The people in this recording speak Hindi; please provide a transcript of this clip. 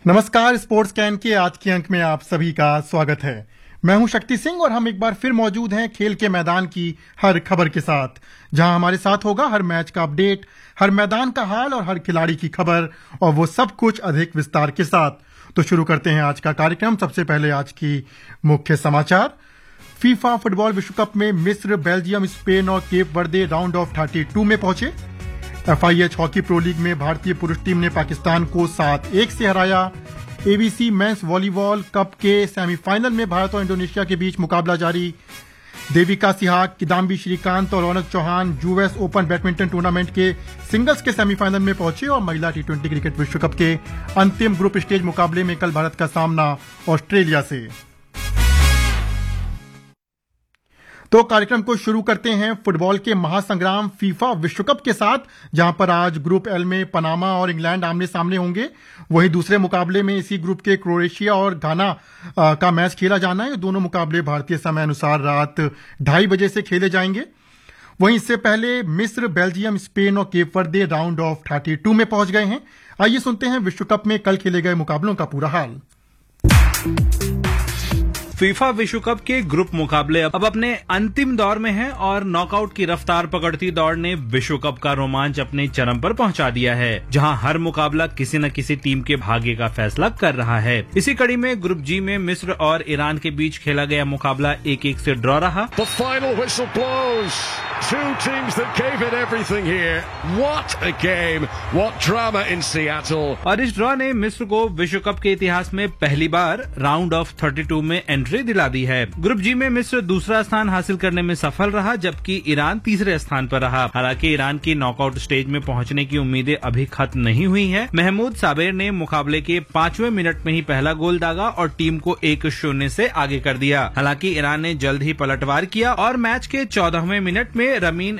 नमस्कार, स्पोर्ट्स कैन के आज के अंक में आप सभी का स्वागत है। मैं हूं शक्ति सिंह और हम एक बार फिर मौजूद हैं खेल के मैदान की हर खबर के साथ, जहां हमारे साथ होगा हर मैच का अपडेट, हर मैदान का हाल और हर खिलाड़ी की खबर, और वो सब कुछ अधिक विस्तार के साथ। तो शुरू करते हैं आज का कार्यक्रम। सबसे पहले आज की मुख्य समाचार। फीफा फुटबॉल विश्व कप में मिस्र, बेल्जियम, स्पेन और केप वर्दे राउंड ऑफ 32 में पहुंचे। FIH हॉकी प्रो लीग में भारतीय पुरुष टीम ने पाकिस्तान को 7-1 से हराया। ABC मेंस वॉलीबॉल कप के सेमीफाइनल में भारत और इंडोनेशिया के बीच मुकाबला जारी। देविका सिहाग, किदाम्बी श्रीकांत और रौनक Chauhan US open badminton tournament के सिंगल्स के सेमीफाइनल में पहुंचे। और महिला T20 क्रिकेट विश्व कप के अंतिम ग्रुप स्टेज मुकाबले में कल भारत का सामना ऑस्ट्रेलिया से। तो कार्यक्रम को शुरू करते हैं फुटबॉल के महासंग्राम फीफा विश्व कप के साथ, जहां पर आज ग्रुप L में पनामा और इंग्लैंड आमने सामने होंगे। वहीं दूसरे मुकाबले में इसी ग्रुप के क्रोएशिया और घाना का मैच खेला जाना है। दोनों मुकाबले भारतीय समय अनुसार रात 2:30 बजे से खेले जाएंगे। वहीं इससे पहले मिस्र, बेल्जियम, स्पेन और केप वर्दे राउंड ऑफ 32 में पहुंच गए हैं। आइए सुनते हैं विश्व कप में कल खेले गए मुकाबलों का पूरा हाल। फीफा विश्व कप के ग्रुप मुकाबले अब अपने अंतिम दौर में हैं और नॉकआउट की रफ्तार पकड़ती दौड़ ने विश्व कप का रोमांच अपने चरम पर पहुंचा दिया है, जहां हर मुकाबला किसी न किसी टीम के भाग्य का फैसला कर रहा है। इसी कड़ी में ग्रुप जी में मिस्र और ईरान के बीच खेला गया मुकाबला 1-1 से ड्रॉ रहा। Two teams that gave it everything here. What a game. What drama in Seattle. और इस ड्रॉ ने मिस्र को विश्व कप के इतिहास में पहली बार राउंड ऑफ 32 में एंट्री दिला दी है। ग्रुप जी में मिस्र दूसरा स्थान हासिल करने में सफल रहा, जबकि ईरान तीसरे स्थान पर रहा। हालांकि ईरान की नॉकआउट स्टेज में पहुंचने की उम्मीदें अभी खत्म नहीं हुई हैं। महमूद साबेर ने मुकाबले के 5वें मिनट में ही पहला गोल दागा और टीम को 1-0 से आगे कर दिया। हालांकि ईरान ने जल्द ही पलटवार किया और मैच के 14वें मिनट में रमीन